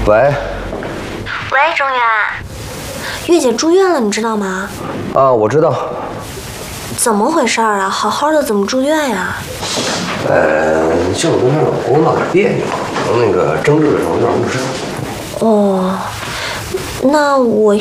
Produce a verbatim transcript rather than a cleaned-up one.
喂。 喂，钟远，月姐住院了，你知道吗？ 啊，我知道。 怎么回事啊？好好的怎么住院呀？ 呃，就是跟她老公闹点别扭，可能那个争执的时候有点误伤。 哦，那我